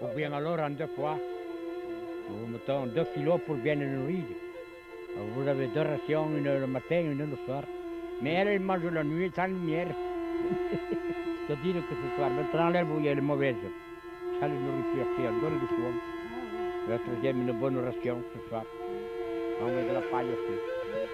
Ou bien alors en 2 fois. Vous mettons 2 kilos pour bien le nourrir. Vous avez 2 rations, une le matin, une le soir. Mais elle mange la nuit sans lumière. C'est-à-dire que ce soir, maintenant l'herbe où il y a le mauvais. Ça, la nourriture qui donne du foin. La troisième, une bonne ration ce soir. On met de la paille aussi.